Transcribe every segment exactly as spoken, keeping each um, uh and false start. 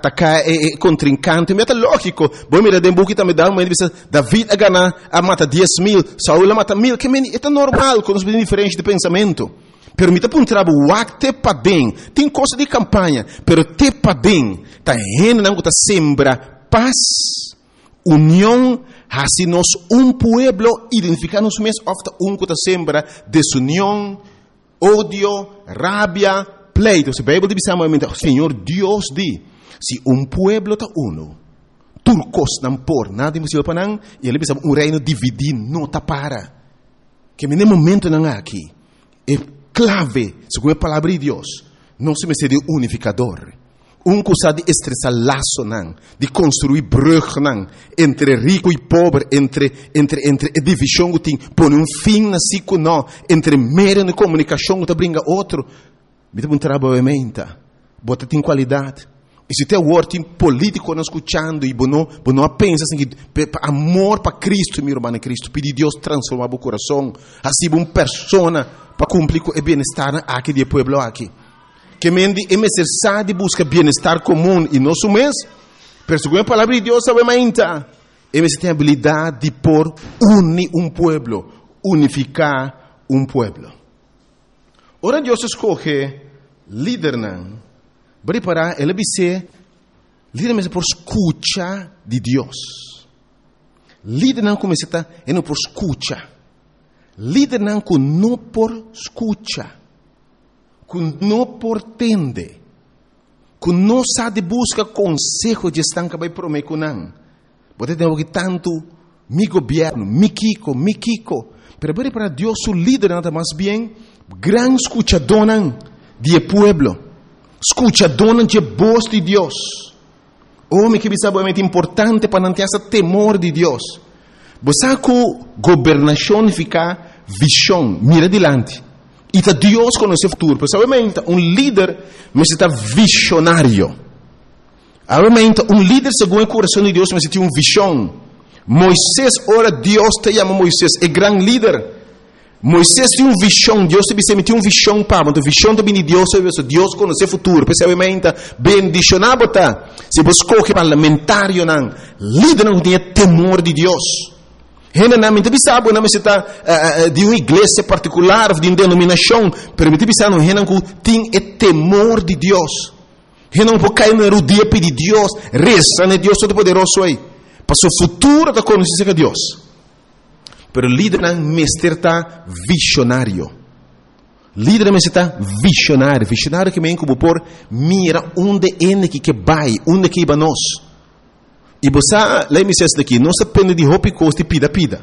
atacar o contrincante. Mas é lógico. Bom, mira, tem um também dá, mas David a ganhar, a mata dez mil, Saul a mata mil, que é normal, com os diferentes de pensamento. Pero me tá para um trabalho, o te pa bem, tem coisa de campanha, pero te pa bem, tá rena não tá sembra paz, união, assim nós um pueblo identificar-nos mesmo, ofta um que tá sembra desunião, ódio, rabia, pleito. Se a Bíblia diz amamente, Senhor Deus diz, se um pueblo tá uno, turcos não por nada impossível para não, e ele diz um reino dividido não tá para, que no momento não aqui, é clave, segundo a palavra de Deus, não se me de unificador. Um coisa de estressar laço, não, de construir brug, não, entre rico e pobre, entre, entre, entre a divisão que tem, pôr um fim na ciclo, não, entre meio de comunicação que brinca outro. Me dá um trabalho menta, bota tem qualidade. E se tem o tem político não escutando, e não, não pensa assim, que amor para Cristo, meu irmão Cristo, pedir Deus transformar o coração, assim, uma pessoa, para cumprir com o bem-estar aqui do povo aqui. Que mende é necessário de buscar bem-estar comum e nosso mês, pero segundo a palavra de Deus, sabe ainda, é necessário ter a habilidade de pôr unir um povo, unificar um povo. Ora Deus escolhe líder não, preparar ele ser líder mesmo por escuta de Deus. Líder não começa a é não por escuta. Líder não com não por escuta, com não por tende, com não sabe busca conselho de estar que vai prometer com não. Pode ter que tanto mi governo, mi kiko, mi kiko, pero para Deus o líder nada mais bem, gran escuchador de pueblo, escuchador de voz de Deus. Homem que sabe é importante para não ter esse temor de Deus. Você com governação fica visão, mira adiante. E tá Deus conhece o futuro. Porque obviamente um líder necessita visionário. Obviamente um líder segundo o coração de Deus necessita uma visão. Moisés, ora Deus te chama Moisés, é grande líder. Moisés tinha uma visão, Deus te disse, tinha uma visão para, mas a visão também de Deus, Deus conhece o futuro. Porque obviamente bendicionado tá. Se você escolhe parlamentário não, líder não tem temor de Deus. Rena não me sabe, não me está de uma igreja particular, de uma denominação, mas me sabe não rena que tem o temor de Deus. Rena não pode cair no dia pedir Deus, reza, né Deus todo poderoso aí. Para o futuro da conhecer de Deus. Pero líder não me está visionário. Líder não está visionário, visionário que me como por mira onde é que vai, onde que vai nós. E você, lembra-me daqui, não se depende de roupa e costa e pida-pida.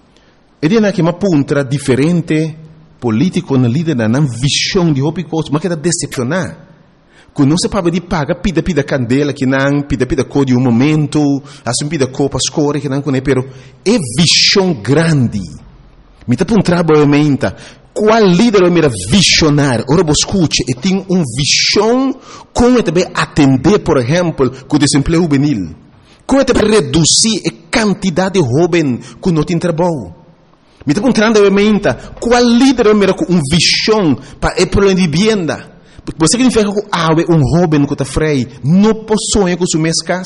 E daí que uma punta diferente, político, na líder, na visão de roupa e costa, mas que está decepcionar. Quando não se pode de paga, pida-pida candela, que não, pida-pida cor de um momento, assim pida cor para escolher, que não conhece, pero é visão grande. Me está para um trabalho, qual líder é mira visionário? Ora, você escute, e tem uma visão como também atender, por exemplo, com o desemprego juvenil. Como é para reduzir a quantidade de jovens que não tem trabalho? Me está perguntando, obviamente, qual líder é com uma visão para o problema de vivienda? Porque você significa que há um jovem que está freio, não possui com sua casa.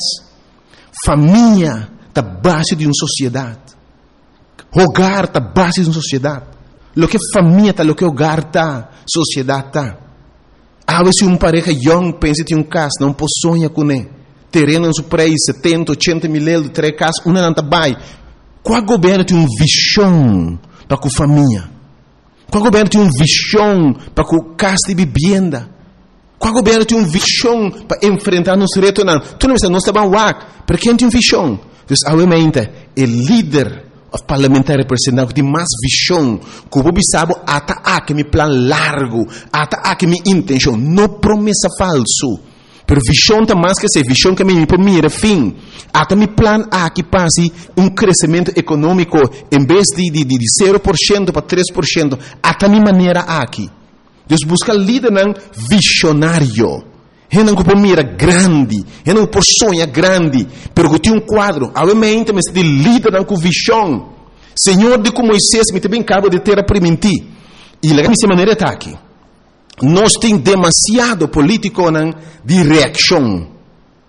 Família está base de uma sociedade. Hogar está base de uma sociedade. Lo que família está, lo que hogar está, sociedade está. Há vezes uma pareja young pensa que um casa não possui com ele. Terreno no preço, setenta, oitenta mil euros, três casas, uma não está bem. Qual governo tem uma visão para a família? Qual governo tem uma visão para a casa de vivenda? Qual governo tem uma visão para enfrentar nos retos? Não, tu não está bem lá, para quem tem visão? Então, obviamente, o líder parlamentar representante tem mais visão, que o povo sabe, até aqui meu plano largo, até aqui minha intenção, não promessa falso. Pero visão está mais que ser visão que me mira fim. Até meu plano aqui passe um crescimento econômico em vez de, de, de zero por cento para três por cento. Até minha maneira aqui. Deus busca líder não visionário. Ele não pode mira grande. Ele não pode sonhar grande. Pero que tem um quadro. Obviamente, mas de líder não com visão. Senhor, de como Moisés me também acaba de ter a permitir. E a minha maneira está aqui. Nós temos demasiado político de reação.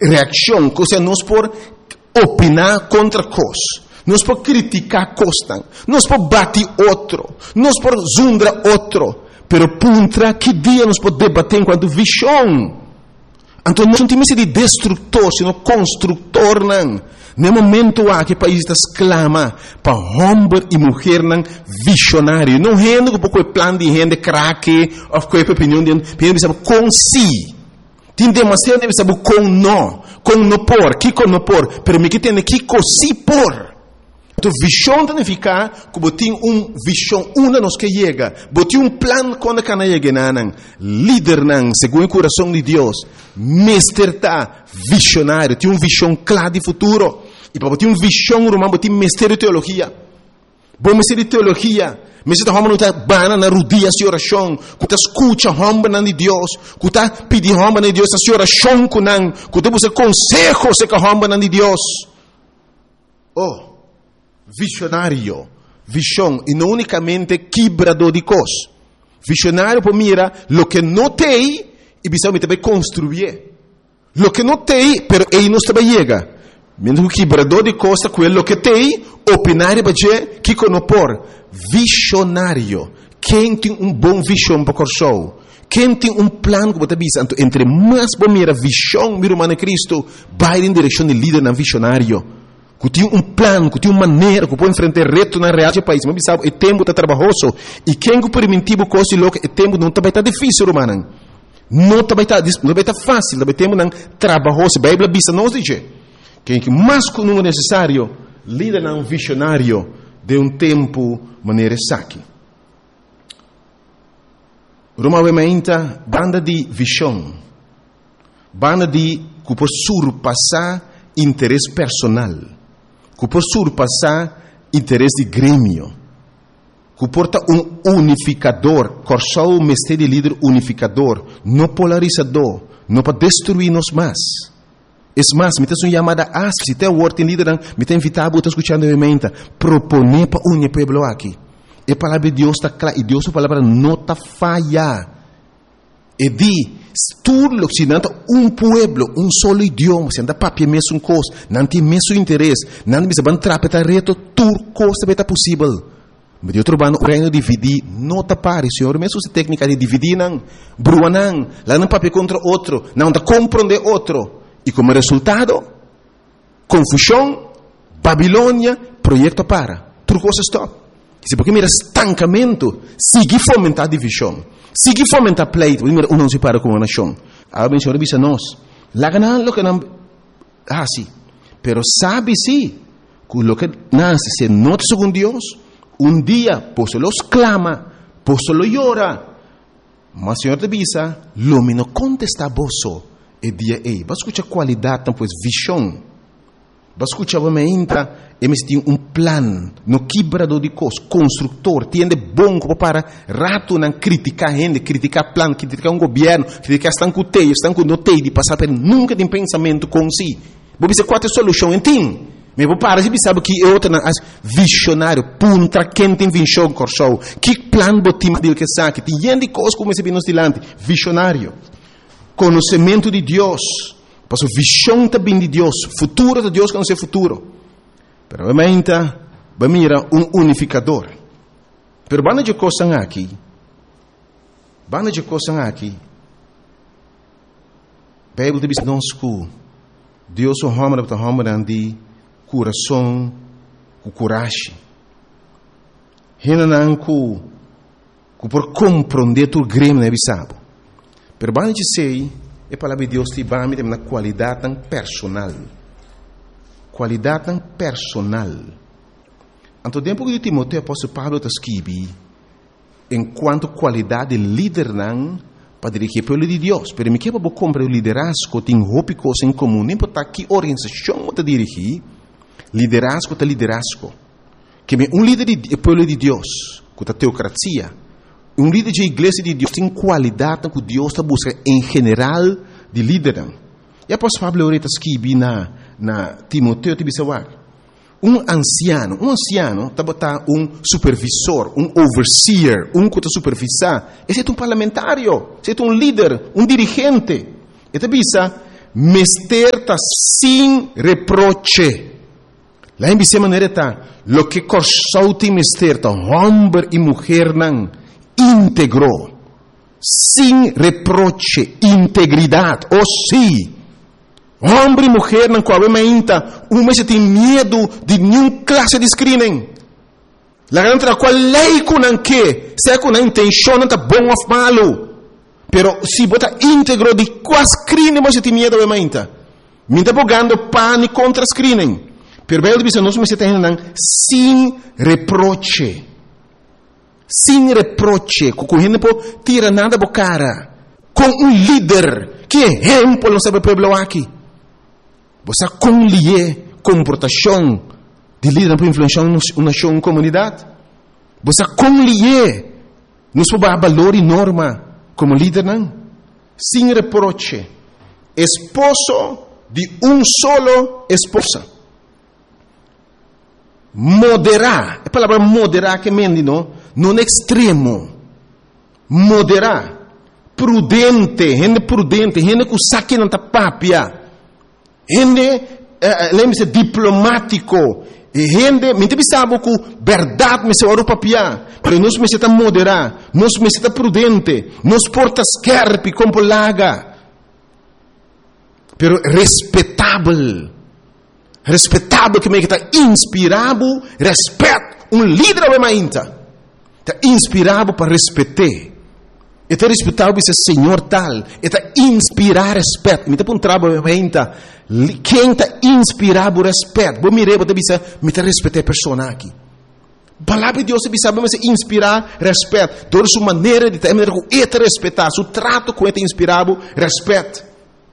reação, ou seja, nós por opinar contra coisas, nós por criticar coisas, nós por bater outro, nós por zundra outro, pero puntra que dia nós por debater enquanto visão. Então nós não temos de destrutor, sino construtor, não. No momento há que o país está exclama para homem e mulher não visionário, não rende com o plano de rende craque ou com a opinião de tem sabe com si, tem demasiado de saber com não, com não por, que com não por, pero me que tem que com si por. Então visão significa que botem um visão uma nos que chega, botem um plano quando cana chega nan, líder nan, segundo o coração de Deus, mestre tá visionário, tem um visão clara de futuro. E para botar um visão romano, botem mestre de teologia. Bom mestre de teologia, mestre de homem não tá bana na rodia de oração, que tá escuta homem de Deus, que tá pedir homem de Deus a oração com nan, que tá buscar consejo se com homem de Deus. Oh, visionário, visão, e não unicamente quebrador de coisas. Visionário por mira, lo que não tem, e precisa também construir. Lo que não tem, pero ele não está chega. Mesmo que quebrador de coisas, quello que tem, opinar e bater, que não por. Visionário, quem tem um bom visão para o show, quem tem um plano que você bisa, então, entre mais bom mira visão, mira humana Cristo, vai em direção de líder na visionário. Que tem um plano, que tem uma maneira, que pode enfrentar reto na real do país. Mas sabe, o tempo está trabalhoso. E quem que permitiu coisa louca, o tempo não está bem difícil, romano. Não está bem não está fácil, está bem tempo não trabalhoso. A Bíblia bisa nos diz. Quem que mais que não é necessário, líder não visionário de um tempo maneira saque. Normalmente, banda de visão, banda de que por surpassar interesse personal, que por surpassar interesse de grêmio, que porta um unificador, corsou o mestre de líder unificador, não polarizador, não para destruir-nos mais. É mais, me tem uma chamada a se tem o word em líder, me tem invitado a estar escutando a mente, proponer para o povo aqui. E a palavra de Deus está clara, e Deus a palavra não está falha. E di, tudo se não um pueblo, um solo idioma, se anda papia mesmo coisa, não tem mesmo interesse, não precisa bantar para reto, tudo coisa é possível. Mas eu trabalho no reino de dividir, não está pare, senhor, mesmo se técnica de dividir, não, brua não, lá não papia contra outro, não está compreender outro. E como resultado, confusão, Babilônia, projeto para, tudo coisa stop. Se porque mira estancamento, sigue fomentar divisão, sigue fomentar pleito, mira um não se para com uma nação. A bem senhor bisa nós, lá ganan lo que não, ah sim, pero sabe sim, que lo que nasce se nota segundo Deus, um dia, pois los clama, pois lo llora, mas senhor te bisa, lo mino contesta boso, e dia ei, vas escuchar qualidade, então, pois visão, vas escuchar me entra, e me tem um plano, no quebrador de coisas, construtor, tiende bom para rato não criticar gente, criticar plano, criticar um governo, criticar estão com teio, estão com notei de passar por nunca tem pensamento com si. Vou dizer qual é a solução, entende? Mas vou parar, você sabe que é outra visionário, punta, quem tem visão, corsou, que plano botim dele que sabe, tem gente de coisas como esse nos dilante, visionário, conhecimento de Deus, passo visão também de Deus, futuro de Deus que não é futuro. Pero obviamente, vai mirar um unificador. Pero banda de coisas aqui, banda de coisas aqui, a Bíblia diz nós que Deus é o homem para o homem de coração, com coragem. Ele não que que por compreender tu grêmio não é sabe. Pero banda de sei, a palavra de Deus te vai me na qualidade tão personal. Qualidade tão personal. Então, tempo que Timoteo, o apóstolo Paulo está escrevendo, enquanto qualidade de líder não, para dirigir o povo de Deus. Pero me quer para comprar o liderazgo, tem roupa coisa em comum, nem para que organização está dirigir, liderazgo está liderazgo. Que um líder do povo de Deus, que está teocracia, um líder de igreja de Deus tem qualidade que Deus está buscando em geral de líder. E o apóstolo Paulo está escrevendo na na Timoteo te bisawag. Um anciano, um anciano, tá botar um supervisor, um overseer, um que está supervisar. Esse é um parlamentário, esse é um líder, um dirigente. E te bisa, mister está sin reproche. Lá em dessa maneira está, lo que corsouti mister está, homem e mulher não, íntegro, sem reproche, integridade, ou sim. Homem e mulher não qual ainda, uma se tem medo de nenhuma classe de screening. La grande qual lei com não que, se com a intenção não está bom ou malo. Pero se bota íntegro de qual screening mas se tem medo ainda. Me está bogando pânico contra screening. Pero bem dizer nós me se tem não sem reproche. Sem reproche, com gente por tira nada bo cara. Com um líder que exemplo não sabe o povo aqui. Você conlie comportação de líder para influenciar uma nação, uma comunidade. Você conlie nos valor e norma como líder não. Sem reproche. Esposo de um solo esposa. Moderar. A palavra moderar que mende não, não é extremo. Moderar. Prudente, gente prudente, gente que saque não tá papia. Gente, uh, lembre-se, diplomático. Gente, me sabe que verdade me se ora papia. Mas nós me se tá moderar, nós me se tá prudente, nós porta scarpe como laga. Pero respeitável. Respeitável que me está inspirado, respeito. Um líder é mais ainda. Está inspirado para respeitar. Está respeitado esse Senhor tal. Está inspirar respeito. Me está um trabalho ainda. Quem está inspirado respeito? Vou mirar, vou dizer, me está respeitar a pessoa aqui. A palavra de Deus sabe, mas inspirar respeito. Toda sua maneira de ter, está respeitar. Seu trato com ele inspirado respeito.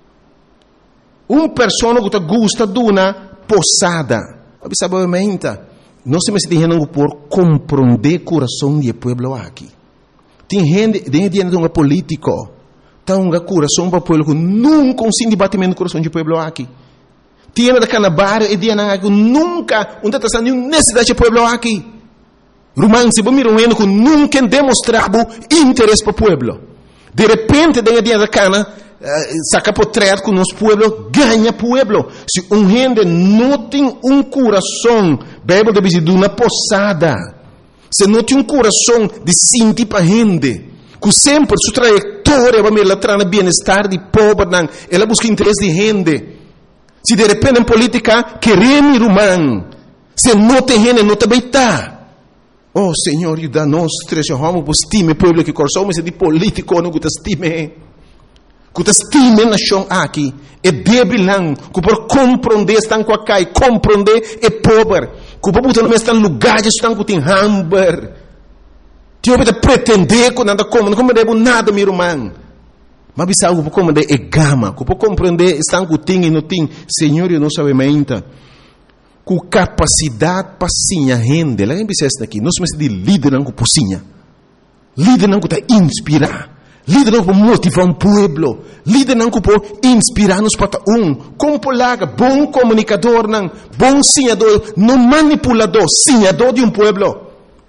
Uma pessoa que gosta de uma posada. Sabe, ainda. Não se me se tem por compreender o coração do povo aqui. Tem gente, tem gente que é político, tem um coração para o povo que nunca consegue batimento no coração do povo aqui. Tem gente que na barra e tem gente que nunca, não está nenhuma necessidade do povo aqui. Romano, se você mirar um que nunca demonstrava interesse para o povo. De repente, tem gente que uh, saca portreto com o nosso povo, ganha povo. Se um gente não tem um coração, Bíblia deve dizer, de uma posada. Se não tem um coração de sentir para a gente, que sempre sua trajetória vai me levar no bem-estar de pobre, ela busca interesse de gente. Se de repente em política queremos romano, se não tem gente, não também está. Oh Senhor, ajuda-nos, três homens, que estime o povo que coração, mas é de político, não que estime. Que estime a nação aqui, é débil, que por compreender estão com a cai, compreender é pobre. Que o povo não está em lugares estão com tem hamburger. Tio vai pretender que nada como, não compreende nada, meu irmão. Mas bisa o povo compreender é gama, que o povo compreender estão com tem e não tem. Senhor, eu não sabe ainda. Com capacidade para sinha rende. Lá em Bissesta aqui, nós somos de líder não com pocinha. Líder não que está inspirar. Líder não para motivar um povo. Líder não para inspirar-nos para um. Como polaga, bom comunicador, não, bom sinhador, não manipulador, sinhador de um povo.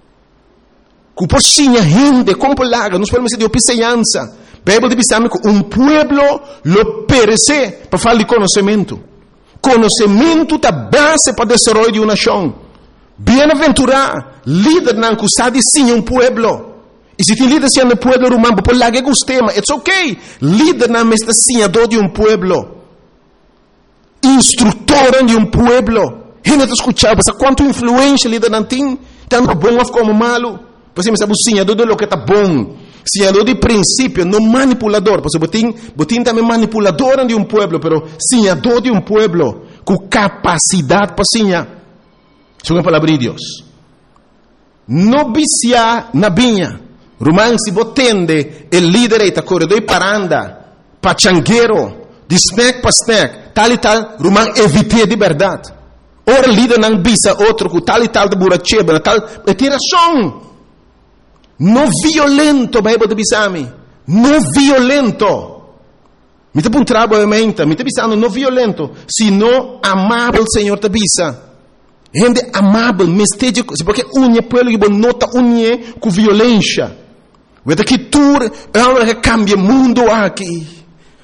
Que por sinha gente, como polaga, nós podemos dizer de opiceança. Bíblia diz que um povo lo perece para falar de conhecimento. Conhecimento é a base para o desenvolvimento de uma nação. Bem-aventurado, líder não que sabe sim um povo. E se tem líder sendo povo romano, por lá que gostei, mas it's okay. Líder não é senhador de um povo. Instrutor de um povo. Gente está escutando, mas quanto influência líder não tem, tanto bom como malo. Você sabe o senhador de lo que está bom. Senhador de princípio, não manipulador. Porque botin, botin também manipulador de um povo, pero senhador de um povo, com capacidade para senhar. Isso é a palavra de Deus. Não vicia na vinha. Romano, se você tende, o líder está corredor para andar, para changueiro, de snack para snack, tal e tal, Romano, evite de verdade. Ora, líder não bisa outro, com tal e tal de buracheba, tal, é tiração. Não violento, Bíblia de bisami. Não violento. Me está um trabalho em mente, me está bisando não violento, sino amável, Senhor, te bisa. Gente amável, mesteja, porque unha pueblo que nota unha com violência. Vete que tu é que cambia o mundo aqui.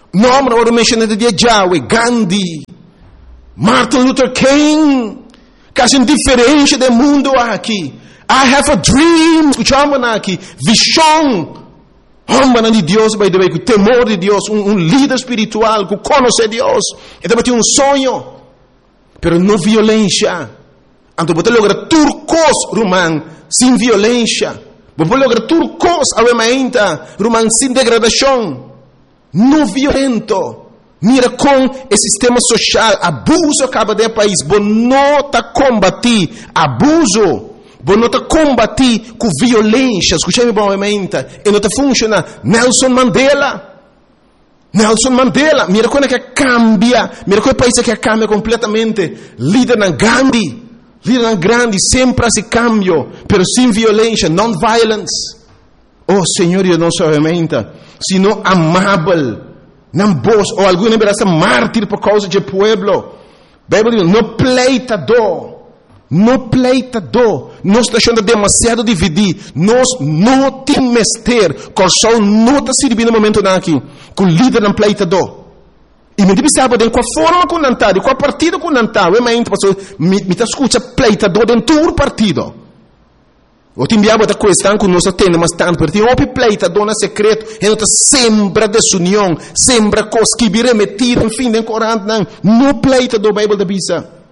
Nome ora mencionado de Yahweh, Gandhi, Martin Luther King, quase indiferente do mundo aqui. I have a dream, escuchamos aqui, visão. Homem de Deus, by the way, com temor de Deus, um, um líder espiritual, que conhece Deus. E também tem um sonho, pero não violência. Então, você logra turcos, Romão, sem violência. Você logra turcos, aumenta, Romão, sem degradação. Não violento. Mira com o sistema social, abuso acaba de país. Você não está combatir abuso. Você não está combatir com violência. Escutei-me bem, e não está funcionando. Nelson Mandela. Nelson Mandela. Mira como é que cambia. Mira como é o país que cambia completamente. Líder na Gandhi. Líder na grande. Sempre esse cambio. Pero sem violência. Non-violence. Oh, Senhor, eu não sou aumenta. Sino amável. Não vos. Ou alguém verá mártir por causa do povo. Bíblia diz, não pleitador. Não pleitador, nós estamos achando demasiado dividir, nós não temos mestre, o sol não está servindo no momento aqui, com o líder não pleitador. E me diz, sabe, de qual forma com não está, de qual partido com não está, eu me me escuta pleitador dentro do partido. Eu te enviava da questão que nós temos, mas tanto, porque tem um pleitador no secreto, e não sembra desunião, sembra coisas que virem metidas, enfim, de Corão, não, não pleitador, a Bíblia diz.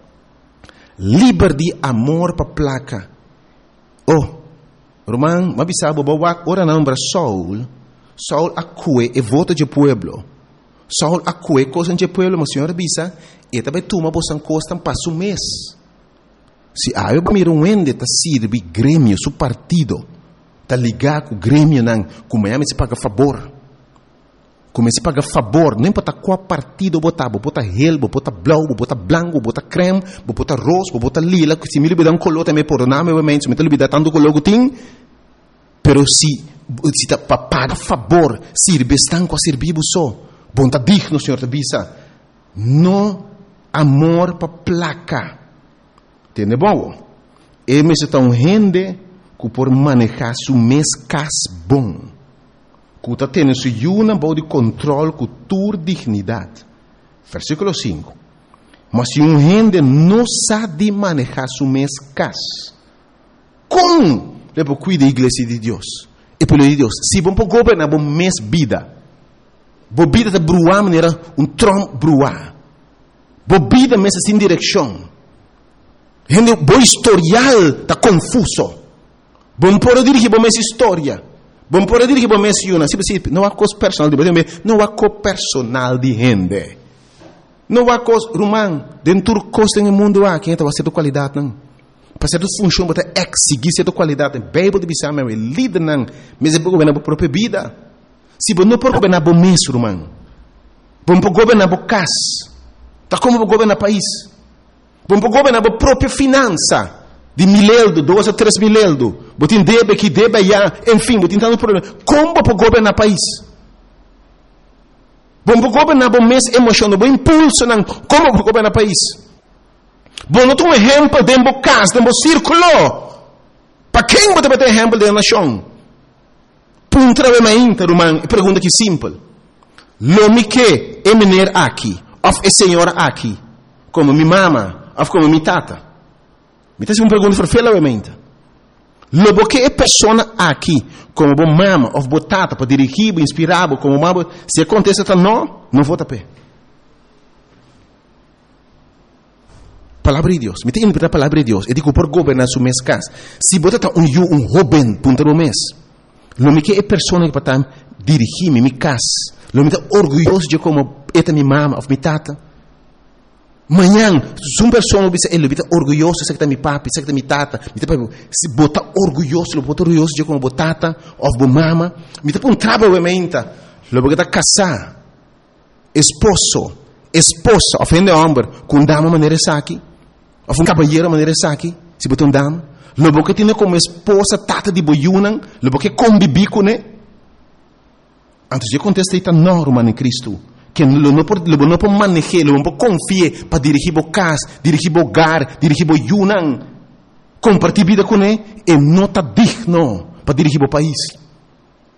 Liberdade, amor para placa. Oh, Romão, mas sabe, ora não para Saul. Saul acue e vota de pueblo. Saul acue coisa de pueblo, mas senhor bisa, e também toma bosan costa passo um mês. Se ah, eu miro um ende tá sirve grêmio, su partido, tá ligar com o grêmio não, como é me se paga favor. Comece a pagar favor, não importa qual partido botar, botar gel, botar blau, botar branco, botar creme, botar rosa, botar lila, que se me libera um color também por nome, obviamente, se me libera tanto color que tem, pero se se tá para pagar favor, sirve estão com a servir só, bom tá digno, senhor tá bisa, não amor para placa, entende bom? E me se tá um rende que por manejar su mês cas bom. Que está tendo su yuna de controle com tua dignidade. Versículo cinco. Mas se um gente não sabe manejar su mês cas, como ele cuida da igreja de Deus? E pelo de Deus, se você pode governar a mês vida, a vida está bruar de maneira um tronco bruar. A vida mês sem direção. O historial está confuso. Você pode dirigir a mês história. Vamos por dizer que vamos mencionar, não há coisa personal de gente, não há coisa personal de gente. Não há coisa, Romão, dentro do coisa no mundo há, quem está fazendo qualidade, não. Para ser função, para exigir certa qualidade, Bíblia de Bissau, é líder, não, mas é para governar a própria vida. Se você não pode governar o mês, Romão, vamos governar o casa, está como governar o país, vamos governar a própria finança. De mileldo, dois a três mileldo. Botin debe que debe já, enfim, botin tanto problema. Como para governar o país? Bom para governar o mês emocional, bom impulso, não. Como para governar o país? Bom, não tem um exemplo de um caso, de um círculo. Para quem você vai ter exemplo de nação? Punta de uma interromã, pergunta que simples. Lo me que é menino aqui, of é senhora aqui, como minha mama, of como minha tata. Me tem uma pergunta ferfelamente. Lobo que é pessoa aqui, como bo mama ou botata para dirigir, inspirar, como mama, se acontece tá não, não vou tapar. Palavra de Deus. Me tem que a palavra de Deus. Eu digo por governar su mês casa. Se bota um eu um jovem punta no mês, lobo que é pessoa que para dirigir minha casa, lobo me tá orgulhoso de como esta minha mama ou minha tata. Manhã, se uma pessoa ele está orgulhoso, sei que está meu papi, sei que está minha tata, se botar orgulhoso, botar orgulhoso de como botata, ou bo mama, me está um trabalho obviamente, logo que está casar, esposo, esposa, ofende homem, com dama maneira aqui, ou um cavalheiro maneira aqui, se botar um dama, logo que tem como esposa tata de boiunan, logo que convive com ele, antes de acontecer está normal em Cristo. Que não pode não pode manejar, não pode confiar para dirigir o casa, dirigir o hogar, dirigir o yunan, compartilhar vida com ele, e não está digno para dirigir o país.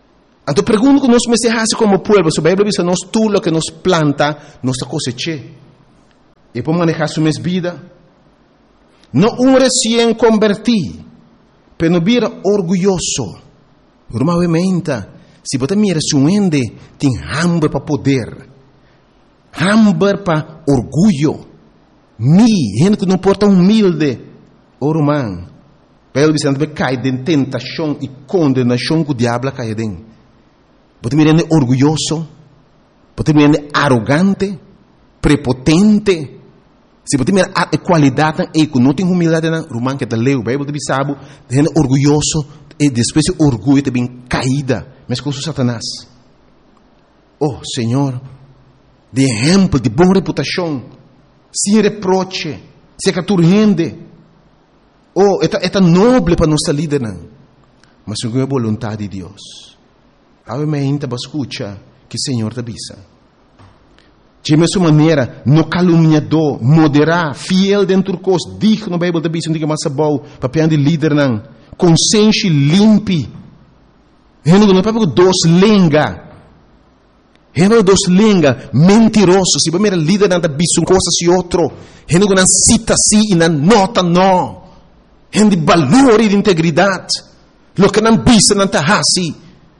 Então pergunto que nós me se como pueblo, se a Bíblia diz, nós tudo que nos planta, nós coseche. E para manejar sua vida, não um recém convertido, mas não vira orgulhoso. Normalmente, se você mira se um ende, tem hambre para poder, hambre para orgulho. Mi, gente que não porta humilde, o romano, pelo que você cai em tentação e condenação que o diabo cai dentro. Você me rende orgulhoso, você me rende arrogante, prepotente. Se você me rende qualidade, e que não tem humildade, o romano que está leu, a Bíblia diz, sabe, rende orgulhoso, e depois o orgulho também caída, mas com o Satanás. Oh, Senhor, de exemplo, de boa reputação, sem reproche, se que tu rende. Oh, é tão nobre para nossa líder, mas segundo a vontade de Deus. Obviamente, você escuta que o Senhor te avisa. De mesma maneira, no caluniador, moderar, fiel dentro do curso, digno, a Bíblia te avisa, não diga mais bom, papel de líder, não. Consciência limpe. Não é para dois lenga. Não é dois lenga, mentiroso. Se você é líder, não te avisa uma coisa se outra. Não cita si e não nota não. Não de valor e de integridade. Lo que não avisa, não te hasi.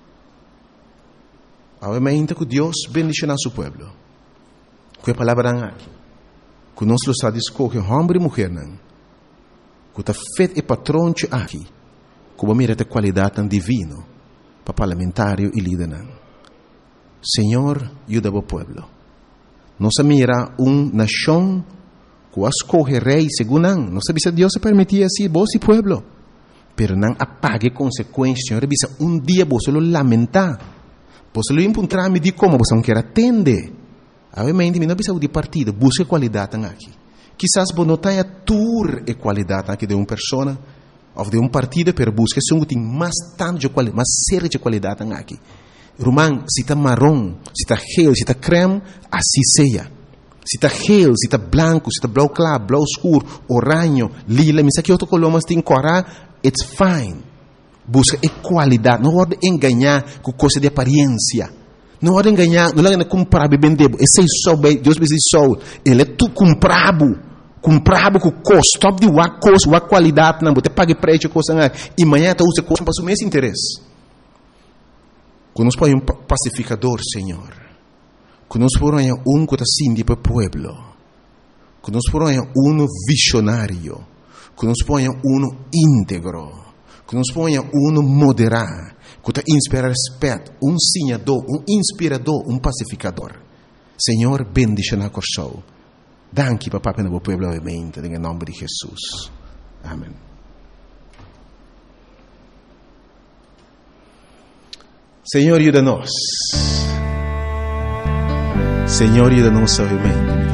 Obviamente que Deus bendice nosso povo. Com a palavra aqui. Que nós lo está escolher homem e mulher. Que está feito e patrão aqui. Que mira a qualidade divina para parlamentário e líder. Senhor, ajuda o povo. Nós mira uma nação que escolhe rei segundo não. Nós sabemos que Deus se permitia assim, vos e povo. Pero não apague consequências. Senhor, um dia você lo lamentar. Você lo encontrar me de como você não quer atender. Obviamente, não precisa de partido, busque qualidade aqui. Quizás você não tenha tour e qualidade aqui de uma pessoa ou de um partido, mas busque se tem mais tanto de qualidade, mais séria de qualidade aqui. Romano, se está marrom, se está gel, se está creme, assim seja. Se está gel, se está branco, se está blau claro, blau escuro, oranho, lila, mas aqui outro color, mas tem corar, it's fine. Busca qualidade, não pode enganar com coisa de aparência. Não pode enganar, não pode comprar e vender. Esse é só, Deus me diz só. Ele é tu comprado. Comprado com custo. Top de uma coisa, uma qualidade. Não, você paga preço, coisa. E amanhã você usa coisa para o mesmo interesse. Quando nós põe um pacificador, Senhor. Quando nós põe um que está assim para o povo. Quando nós põe um visionário. Quando nós põe um íntegro. Que nos ponha um moderar, que te inspira respeito, um sinhador, um inspirador, um pacificador. Senhor, bendice na coração. Danke, papá, para o povo, obviamente, em nome de Jesus. Amém. Senhor, ajuda-nos. Senhor, ajuda-nos, obviamente.